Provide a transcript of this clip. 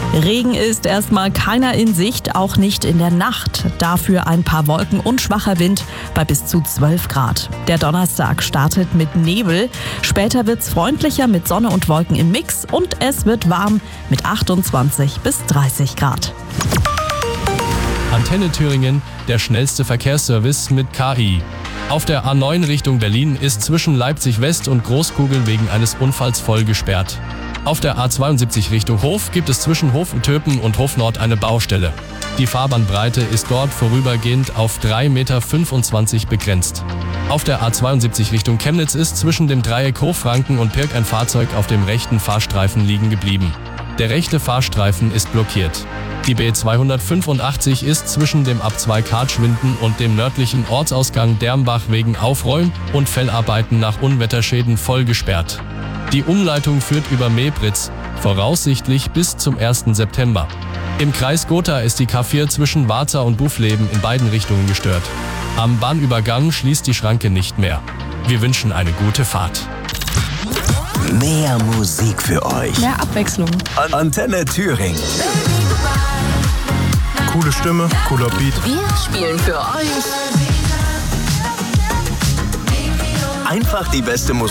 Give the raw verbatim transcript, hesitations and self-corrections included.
Regen ist erstmal keiner in Sicht, auch nicht in der Nacht. Dafür ein paar Wolken und schwacher Wind bei bis zu zwölf Grad. Der Donnerstag startet mit Nebel. Später wird's freundlicher mit Sonne und Wolken im Mix und es wird warm mit achtundzwanzig bis dreißig Grad. Antenne Thüringen, der schnellste Verkehrsservice mit K I. Auf der A neun Richtung Berlin ist zwischen Leipzig West und Großkugel wegen eines Unfalls voll gesperrt. Auf der A zweiundsiebzig Richtung Hof gibt es zwischen Hof-Töpen und Hof Nord eine Baustelle. Die Fahrbahnbreite ist dort vorübergehend auf drei Komma fünfundzwanzig Meter begrenzt. Auf der A zweiundsiebzig Richtung Chemnitz ist zwischen dem Dreieck Hofranken und Pirk ein Fahrzeug auf dem rechten Fahrstreifen liegen geblieben. Der rechte Fahrstreifen ist blockiert. Die B zweihundertfünfundachtzig ist zwischen dem Ab zwei Kartschwinden und dem nördlichen Ortsausgang Dermbach wegen Aufräum- und Fellarbeiten nach Unwetterschäden voll gesperrt. Die Umleitung führt über Mebritz, voraussichtlich bis zum ersten September. Im Kreis Gotha ist die K vier zwischen Warza und Buffleben in beiden Richtungen gestört. Am Bahnübergang schließt die Schranke nicht mehr. Wir wünschen eine gute Fahrt. Mehr Musik für euch. Mehr Abwechslung. Antenne Thüringen. Coole Stimme, cooler Beat. Wir spielen für euch Einfach die beste Musik.